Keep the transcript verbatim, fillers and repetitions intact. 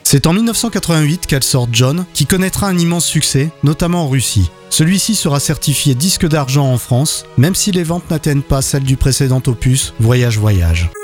C'est en dix-neuf cent quatre-vingt-huit qu'elle sort John, qui connaîtra un immense succès, notamment en Russie. Celui-ci sera certifié disque d'argent en France, même si les ventes n'atteignent pas celles du précédent opus, Voyage Voyage.